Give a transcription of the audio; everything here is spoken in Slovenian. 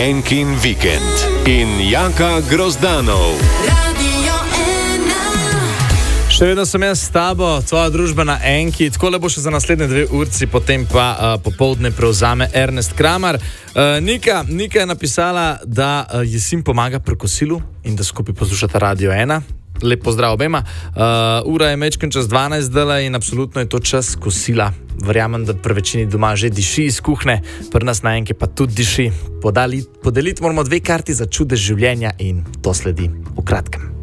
Enkin vikend in Jaka Grozdanov. Še vedno sem jaz s tabo, tvoja družba na Enki, tako le bo še za naslednje 2 urci, potem pa popoldne prevzame Ernest Kramar. Nika je napisala, da ji sin pomaga pri kosilu in da skupaj poslušata Radio 1. Lep pozdrav obema. Ura je mečken čez 12 dela in absolutno je to čas kosila. Verjamem, da pri večini doma že diši iz kuhne, pri nas na Enki pa tudi diši. Podeliti moramo 2 karti za čudež življenja in to sledi v kratkem.